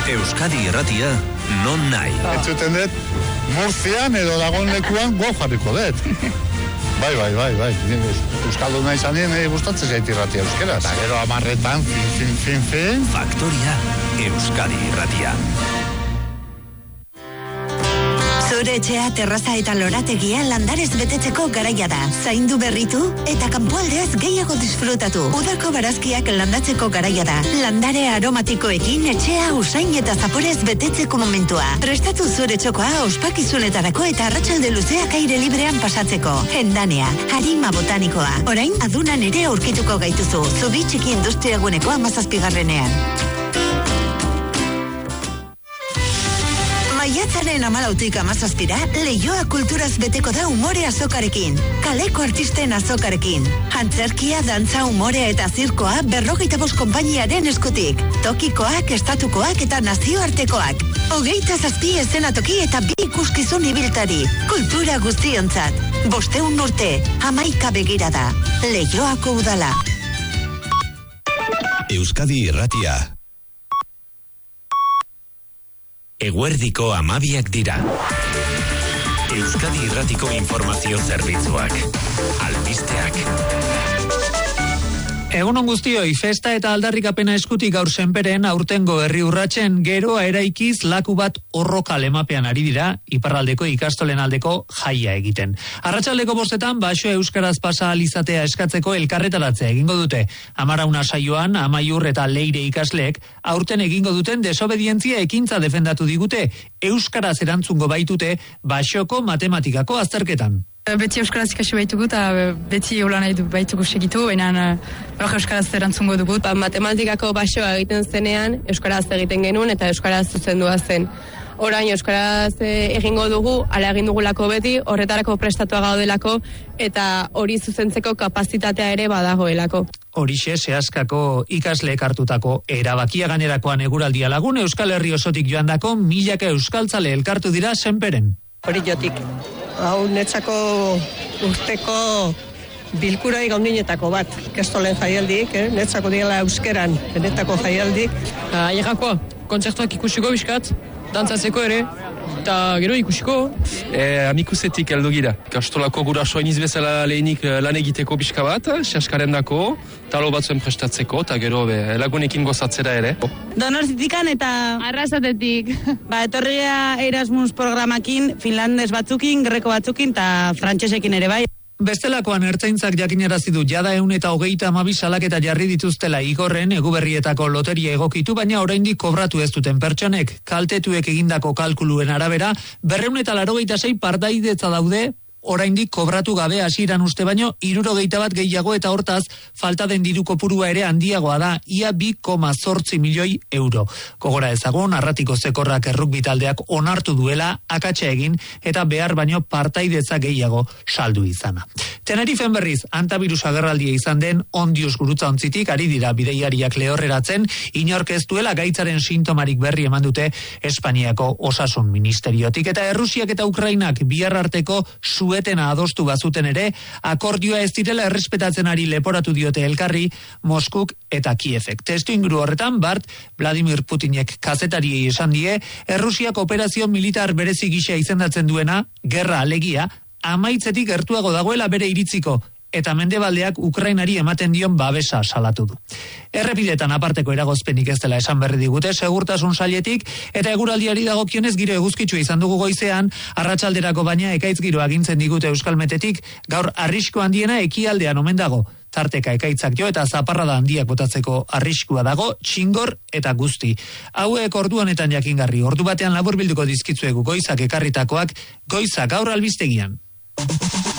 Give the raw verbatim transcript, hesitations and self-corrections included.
Euskadi Irratia, non nahi. Entzuten dut, Murtzian edo dagoen lekuan go jarriko dut. Bai, bai, bai, bai. Euskaldu nahi zanien, nahi gustatzen zait irratia euskeraz. Eta gero amarretan, fin, fin, fin, fin. Faktoria, Euskadi Irratia. Zure etxea, terraza eta lorategia landarez betetzeko garaia da. Zaindu berritu eta kanpoaldeaz gehiago disfrutatu. Udako barazkiak landatzeko garaia da. Landare aromatikoekin etxea usain eta zaporez betetzeko momentua. Prestatu zure txokoa ospakizunetarako eta arratsalde luzeak aire librean pasatzeko. Hendanea, harima botanikoa. Orain adunan ere aurkituko gaituzu. Zubi txiki industriaguneko hamazazpigarrenean. Maiatzaren hamalautik hamazazpira, Leioa kulturaz beteko da umore azokarekin. Kaleko artisten azokarekin. Antzerkia, dantza, umorea eta zirkoa berrogeita bost konpainiaren eskutik. Tokikoak, estatukoak eta nazioartekoak. Hogeita zazpi eszenatoki eta bi ikuskizun ibiltari. Kultura guztiontzat. Bosteun urte, hamaika begirada. Leioako udala. Euskadi Irratia. Eguerdiko amabiak dira. Euskadi Irratiko informazio zerbitzuak. Albisteak. Egunon guztioi, festa eta aldarrikapena eskutik gaur senperen aurtengo herri urratzen geroa eraikiz laku bat horroka lemapean ari dira, iparraldeko ikastolen aldeko jaia egiten. Arratsaldeko bostetan, baso euskaraz pasa alizatea eskatzeko elkarretaratzea egingo dute. Amarauna saioan, Amaiur eta Leire ikasleek, aurten egingo duten desobedientzia ekintza defendatu digute, euskaraz erantzungo baitute basoko matematikako azterketan. Beti euskaraz ikasi baitugu eta beti hola nahi du baitugu segitu, baina hor euskaraz erantzungo dugu. Ba, matematikako basoa egiten zenean, euskaraz egiten genuen eta euskaraz zuzendua zen. Orain euskaraz egingo dugu, ala egin dugulako beti, horretarako prestatua gaudelako eta hori zuzentzeko kapazitatea ere badagoelako. Horixe sehaskako ikasleek hartutako erabakia gainerakoan eguraldia lagun Euskal Herri osotik joandako milaka euskaltzale elkartu dira senperen. Hori jotik. Hau netzako urteko bilkurai gaundinetako bat. Ikestolen jaialdik, eh? Netzako diela euskeran, benetako jaialdik. Aierakoa, kontzertuak ikusiko biskat, dantzatzeko ere, eta gero ikusiko. E, amikusetik heldu gira. Kastolako guraso iniz bezala lehenik lan egiteko pixka bat, sehaskaren dako, talo batzuen prestatzeko, eta gero be, lagunekin gozatzera ere. Donostikan eta Arrasatetik. Ba, etorria Erasmus programakin, finlandes batzukin, greko batzukin, eta frantsesekin ere bai. Bestelakoan ertzaintzak jakinarazi du jada ehun eta hogeita hamabi salaketa jarri dituztela Igorren Eguberrietako loteria egokitu, baina oraindik kobratu ez duten pertsonek. Kaltetuek egindako kalkuluen arabera, berrehun eta laurogeita sei partaidetza daude, oraindik kobratu gabe hasieran uste baino hirurogeita bat gehiago eta hortaz falta den diru kopurua ere handiagoa da, ia bi koma zortzi milioi euro. Gogora ezagun, Arratiko Zekorrak errukbi taldeak onartu duela akatsa egin eta behar baino partaidetza gehiago saldu izana. Tenerifen berriz, antavirus agerraldia izan den Ondius gurutza ontzitik ari dira bideiariak lehorreratzen, inork ez duela gaitzaren sintomarik berri eman dute Espainiako Osasun Ministeriotik, eta Errusiak eta Ukrainak bihar arteko zuetena adostu bazuten ere, akordioa ez direla errespetatzen ari leporatu diote elkarri Moskuk eta Kiefek. Testu inguru horretan, Bart Vladimir Putinek kazetariei esan die, Errusiak operazio militar berezi gisa izendatzen duena, gerra alegia, amaitzetik gertuago dagoela bere iritziko, eta mendebaldeak Ukrainari ematen dion babesa salatu du. Errepidetan aparteko eragozpenik ez dela esan berri digute segurtasun sailetik, eta eguraldiari dagokionez giro eguzkitsua izan dugu goizean, arratsalderako baina ekaitz giro agintzen digute Euskalmetetik, gaur arrisku handiena ekialdean omen dago. Tarteka ekaitzak jo eta zaparrada handiak botatzeko arriskua dago, txingor eta guzti. Hauek ordu honetan jakingarri, ordu batean laburbilduko dizkitzuegu goizak ekarritakoak, goizak gaur albistegian.